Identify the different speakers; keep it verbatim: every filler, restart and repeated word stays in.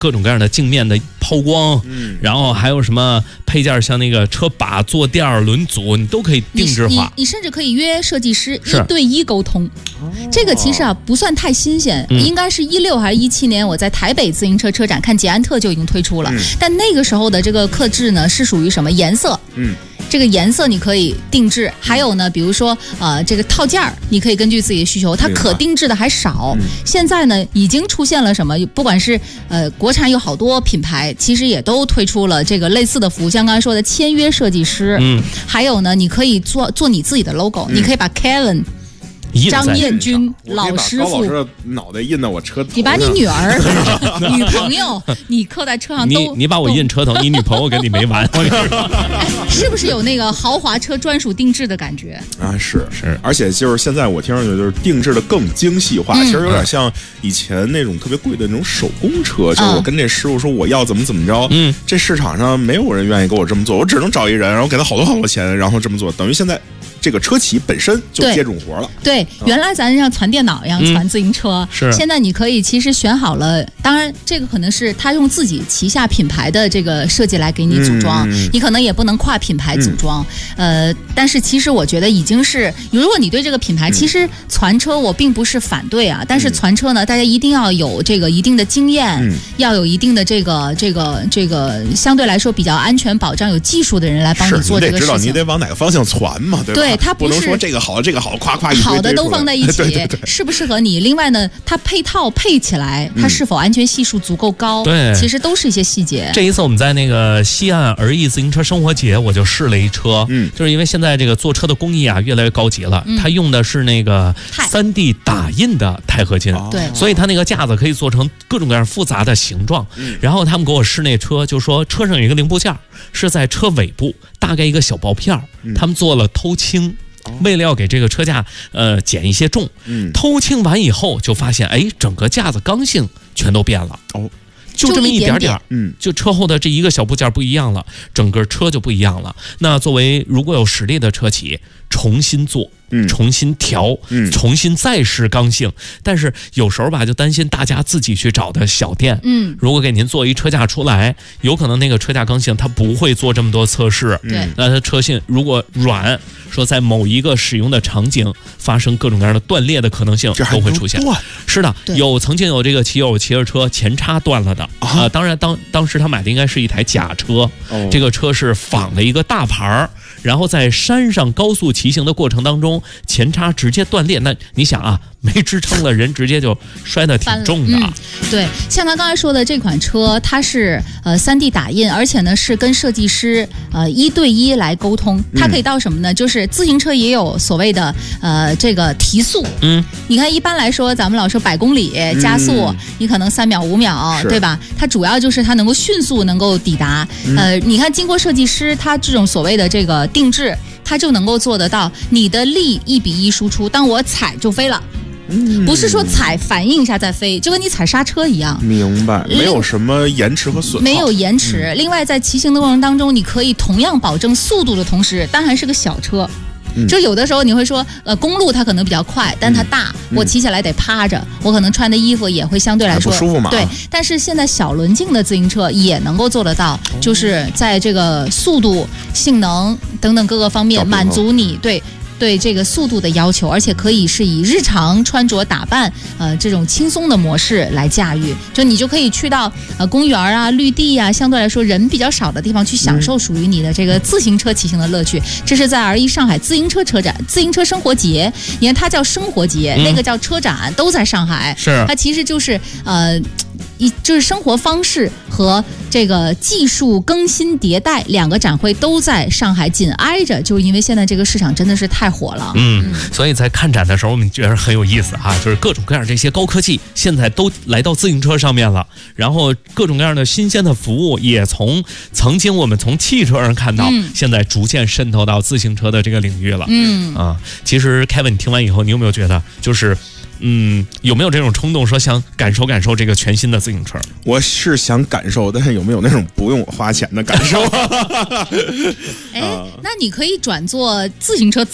Speaker 1: 各种各样的镜面的抛光，嗯，然后还有什么配件，像那个车把、坐垫、轮组，你都可以定制化。
Speaker 2: 你 你, 你甚至可以约设计师一对一沟通。这个其实啊不算太新鲜，嗯、应该是一六还是一七年，我在台北自行车车展看捷安特就已经推出了。嗯、但那个时候的这个客制呢，是属于什么颜色？嗯。这个颜色你可以定制，还有呢，比如说呃，这个套件儿，你可以根据自己的需求，它可定制的还少。嗯、现在呢，已经出现了什么？不管是呃国产有好多品牌，其实也都推出了这个类似的服务，像刚才说的签约设计师，嗯，还有呢，你可以做做你自己的 logo，、嗯、你可以把 Kellen。张彦军老师傅，
Speaker 3: 高老师的脑袋印到我车头，
Speaker 2: 你把你女儿、女朋友，你刻在车上都，
Speaker 1: 你你把我印车头，你女朋友跟你没完。
Speaker 2: 哎，是不是有那个豪华车专属定制的感觉
Speaker 3: 啊？是是，而且就是现在我听上去就是定制的更精细化，嗯、其实有点像以前那种特别贵的那种手工车，嗯、就是我跟这师傅说我要怎么怎么着，嗯，这市场上没有人愿意给我这么做，我只能找一人，然后给他好多好多钱，然后这么做，等于现在。这个车企本身就接种活了。
Speaker 2: 对，对嗯、原来咱像传电脑一样传自行车，
Speaker 1: 是、嗯。
Speaker 2: 现在你可以其实选好了，当然这个可能是他用自己旗下品牌的这个设计来给你组装，嗯、你可能也不能跨品牌组装。嗯、呃，但是其实我觉得已经是，如果你对这个品牌，嗯、其实传车我并不是反对啊，但是传车呢，大家一定要有这个一定的经验，嗯、要有一定的这个这个这个相对来说比较安全保障、有技术的人来帮你做这个事情。
Speaker 3: 你得知道你得往哪个方向传嘛，对吧？
Speaker 2: 对。它
Speaker 3: 不能说这个好，这个好，夸夸一堆
Speaker 2: 好的都放在一起，
Speaker 3: 对对对，
Speaker 2: 适不适合你？另外呢，它配套配起来，它是否安全系数足够高？
Speaker 1: 对，
Speaker 2: 其实都是一些细节。
Speaker 1: 这一次我们在那个西岸儿艺自行车生活节，我就试了一车，嗯，就是因为现在这个做车的工艺啊越来越高级了，嗯、它用的是那个三 D 打印的钛合金，
Speaker 2: 对、哦，
Speaker 1: 所以它那个架子可以做成各种各样复杂的形状。嗯、然后他们给我试那车，就说车上有一个零部件是在车尾部，大概一个小薄片，嗯、他们做了偷轻。为了要给这个车架呃减一些重，嗯，偷轻完以后就发现，哎，整个架子刚性全都变了哦，就这么一点点，嗯，就车后的这一个小部件不一样了，整个车就不一样了。那作为如果有实力的车企，重新做。嗯，重新调，嗯，重新再试刚性，但是有时候吧，就担心大家自己去找的小店，嗯，如果给您做一车架出来，有可能那个车架刚性它不会做这么多测试，
Speaker 2: 对，
Speaker 1: 那它车性如果软，说在某一个使用的场景发生各种各样的断裂的可能性都会出现。是的，有曾经有这个骑友骑着车前叉断了的啊、呃，当然当当时他买的应该是一台假车，哦、这个车是仿了一个大牌儿。然后在山上高速骑行的过程当中，前叉直接断裂。那你想啊，没支撑了，人直接就摔得挺重的。
Speaker 2: 嗯、对，像他刚才说的这款车，它是呃三 D 打印，而且呢是跟设计师呃一对一来沟通。它可以到什么呢？嗯、就是自行车也有所谓的呃这个提速。嗯，你看一般来说，咱们老说百公里加速，嗯、你可能三秒五秒，对吧？它主要就是它能够迅速能够抵达。嗯、呃，你看经过设计师，他这种所谓的这个定制，它就能够做得到，你的力一比一输出，当我踩就飞了。不是说踩反应一下再飞，就跟你踩刹车一样。
Speaker 3: 明白，没有什么延迟和损耗，
Speaker 2: 没有延迟。嗯、另外，在骑行的过程当中，你可以同样保证速度的同时，当然是个小车。嗯、就有的时候你会说，呃，公路它可能比较快，但它大，嗯、我骑起来得趴着，我可能穿的衣服也会相对来说
Speaker 3: 不舒服嘛。
Speaker 2: 对，但是现在小轮径的自行车也能够做得到，哦、就是在这个速度、性能等等各个方面满足你对。对这个速度的要求，而且可以是以日常穿着打扮，呃，这种轻松的模式来驾驭。就你就可以去到呃公园啊、绿地啊，相对来说人比较少的地方去享受属于你的这个自行车骑行的乐趣。这是在 R 一上海自行车车展、自行车生活节，你看它叫生活节，嗯、那个叫车展，都在上海。
Speaker 1: 是，
Speaker 2: 它其实就是呃。一就是生活方式和这个技术更新迭代两个展会都在上海紧挨着，就是因为现在这个市场真的是太火了。
Speaker 1: 嗯，嗯所以在看展的时候，我们觉得很有意思啊，就是各种各样这些高科技现在都来到自行车上面了，然后各种各样的新鲜的服务也从曾经我们从汽车上看到，嗯、现在逐渐渗透到自行车的这个领域了。嗯啊，其实 Kevin 你听完以后，你有没有觉得就是？嗯，有没有这种冲动说想感受感受这个全新的自行车？
Speaker 3: 我是想感受，但是有没有那种不用我花钱的感受？
Speaker 2: 哎，那你可以转做自行车